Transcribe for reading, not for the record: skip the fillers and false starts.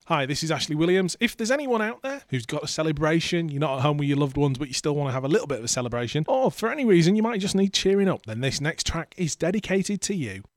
Hi, this is Ashley Williams. If there's anyone out there who's got a celebration, you're not at home with your loved ones, but you still want to have a little bit of a celebration, or for any reason you might just need cheering up, then this next track is dedicated to you.